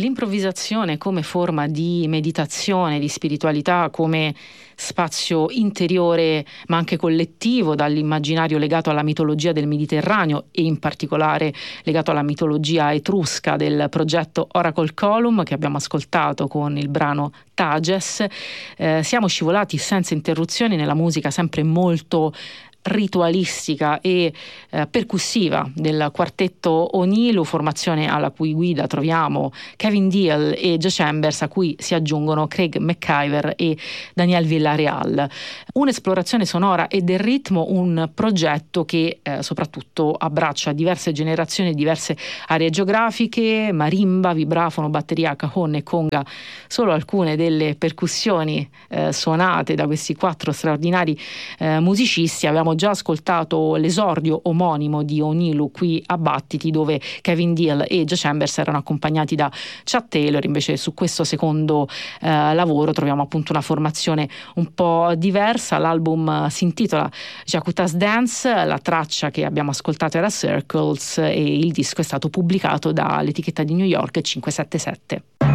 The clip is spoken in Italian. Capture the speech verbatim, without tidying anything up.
l'improvvisazione come forma di meditazione, di spiritualità, come spazio interiore ma anche collettivo, dall'immaginario legato alla mitologia del Mediterraneo e in particolare legato alla mitologia etrusca del progetto Oracle Column che abbiamo ascoltato con il brano Tages, eh, siamo scivolati senza interruzioni nella musica sempre molto ritualistica e eh, percussiva del quartetto Onilu, formazione alla cui guida troviamo Kevin Deal e Joe Chambers, a cui si aggiungono Craig McIver e Daniel Villarreal. Un'esplorazione sonora e del ritmo, un progetto che eh, soprattutto abbraccia diverse generazioni, diverse aree geografiche, marimba, vibrafono, batteria, cajon e conga, solo alcune delle percussioni eh, suonate da questi quattro straordinari eh, musicisti. Abbiamo già ascoltato l'esordio omonimo di Onilu qui a Battiti, dove Kevin Deal e Joe Chambers erano accompagnati da Chad Taylor. Invece su questo secondo eh, lavoro troviamo appunto una formazione un po' diversa. L'album si intitola Jakutas Dance, la traccia che abbiamo ascoltato era Circles e il disco è stato pubblicato dall'etichetta di New York cinque sette sette.